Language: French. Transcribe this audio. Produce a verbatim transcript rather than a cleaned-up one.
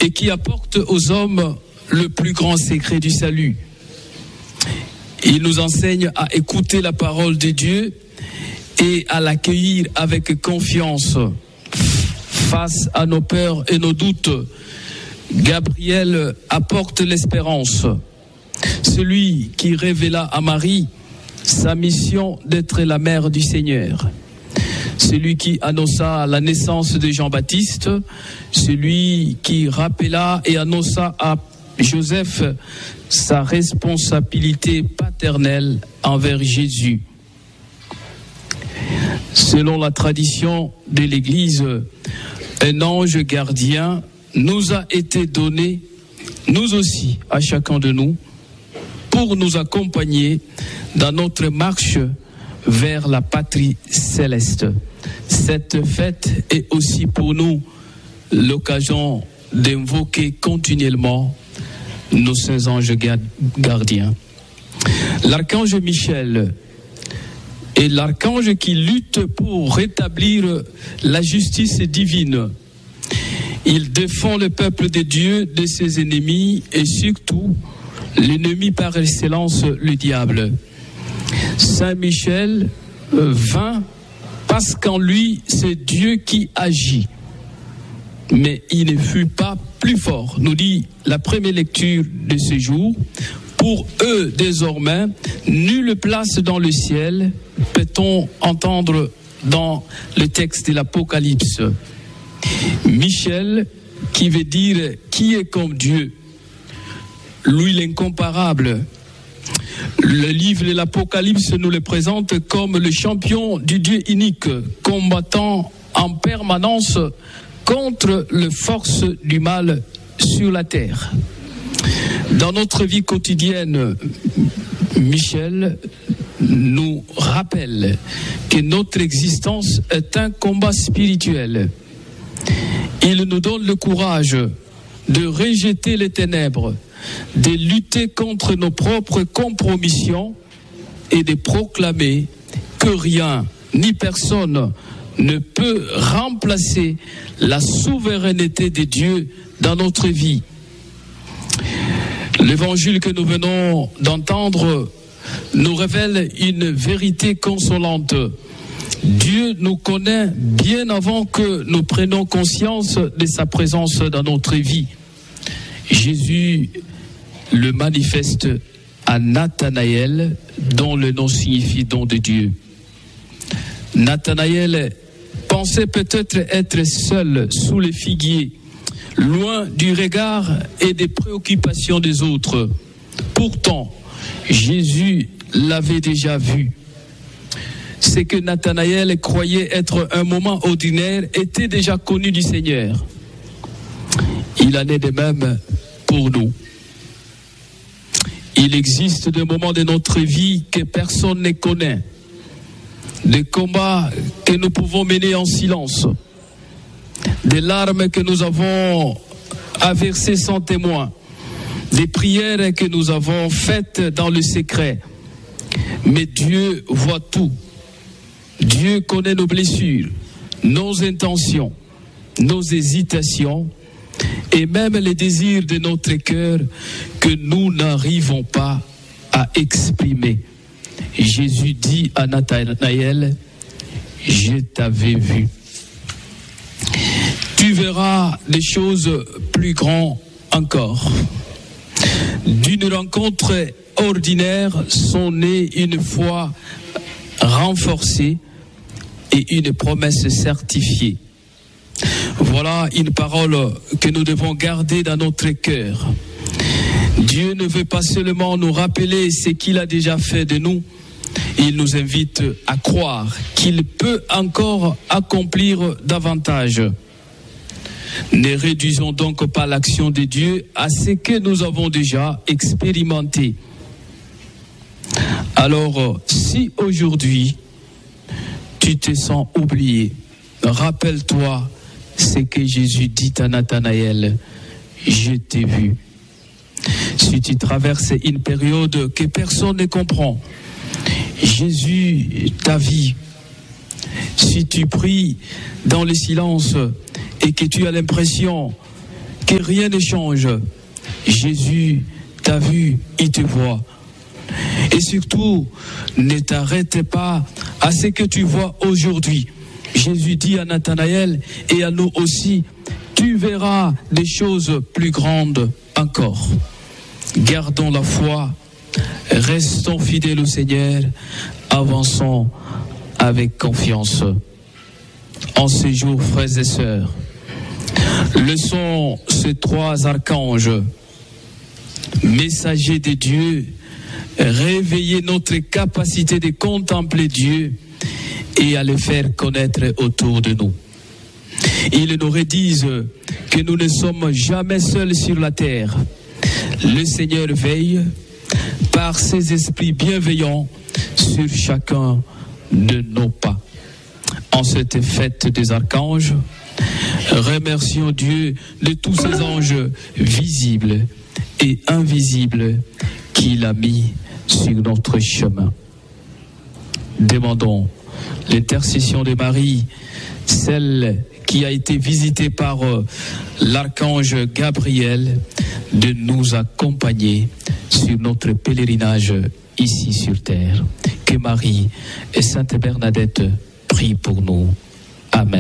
et qui apporte aux hommes le plus grand secret du salut. Il nous enseigne à écouter la parole de Dieu et à l'accueillir avec confiance face à nos peurs et nos doutes. Gabriel apporte l'espérance. Celui qui révéla à Marie sa mission d'être la mère du Seigneur. Celui qui annonça la naissance de Jean-Baptiste, celui qui rappela et annonça à Joseph sa responsabilité paternelle envers Jésus. Selon la tradition de l'Église, un ange gardien nous a été donné, nous aussi, à chacun de nous, pour nous accompagner dans notre marche vers la patrie céleste. Cette fête est aussi pour nous l'occasion d'invoquer continuellement nos saints anges gardiens. L'archange Michel est l'archange qui lutte pour rétablir la justice divine. Il défend le peuple de Dieu de ses ennemis et surtout l'ennemi par excellence, le diable. Saint Michel vint parce qu'en lui, c'est Dieu qui agit. Mais il ne fut pas plus fort, nous dit la première lecture de ce jour. Pour eux, désormais, nulle place dans le ciel, peut-on entendre dans le texte de l'Apocalypse. Michel, qui veut dire qui est comme Dieu, lui l'incomparable. Le livre de l'Apocalypse nous le présente comme le champion du Dieu unique, combattant en permanence contre les forces du mal sur la terre. Dans notre vie quotidienne, Michel nous rappelle que notre existence est un combat spirituel. Il nous donne le courage de rejeter les ténèbres, de lutter contre nos propres compromissions et de proclamer que rien ni personne ne peut remplacer la souveraineté de Dieu dans notre vie. L'évangile que nous venons d'entendre nous révèle une vérité consolante. Dieu nous connaît bien avant que nous prenions conscience de sa présence dans notre vie. Jésus le manifeste à Nathanaël, dont le nom signifie don de Dieu. Nathanaël pensait peut-être être seul sous les figuiers, loin du regard et des préoccupations des autres. Pourtant, Jésus l'avait déjà vu. Ce que Nathanaël croyait être un moment ordinaire était déjà connu du Seigneur. Il en est de même pour nous. Il existe des moments de notre vie que personne ne connaît, des combats que nous pouvons mener en silence, des larmes que nous avons à verser sans témoin, des prières que nous avons faites dans le secret. Mais Dieu voit tout. Dieu connaît nos blessures, nos intentions, nos hésitations et même les désirs de notre cœur que nous n'arrivons pas à exprimer. Jésus dit à Nathanaël, « Je t'avais vu. » Tu verras des choses plus grandes encore. D'une rencontre ordinaire sont nées une foi renforcée et une promesse certifiée. Voilà une parole que nous devons garder dans notre cœur. Dieu ne veut pas seulement nous rappeler ce qu'il a déjà fait de nous, il nous invite à croire qu'il peut encore accomplir davantage. Ne réduisons donc pas l'action de Dieu à ce que nous avons déjà expérimenté. Alors, si aujourd'hui tu te sens oublié, rappelle-toi ce que Jésus dit à Nathanaël, « Je t'ai vu ». Si tu traverses une période que personne ne comprend, Jésus t'a vu. Si tu pries dans le silence et que tu as l'impression que rien ne change. Jésus t'a vu, il te voit. Et surtout, ne t'arrête pas à ce que tu vois aujourd'hui. Jésus dit à Nathanaël et à nous aussi, tu verras des choses plus grandes encore. Gardons la foi, restons fidèles au Seigneur, avançons avec confiance. En ces jours, frères et sœurs, laissons ces trois archanges, messagers de Dieu, réveiller notre capacité de contempler Dieu et à le faire connaître autour de nous. Ils nous redisent que nous ne sommes jamais seuls sur la terre. Le Seigneur veille par ses esprits bienveillants sur chacun de nos pas. En cette fête des archanges, remercions Dieu de tous ces anges visibles et invisibles qu'il a mis sur notre chemin. Demandons l'intercession de Marie, celle qui a été visitée par l'archange Gabriel, de nous accompagner sur notre pèlerinage ici sur terre. Que Marie et Sainte Bernadette prient pour nous. Amen.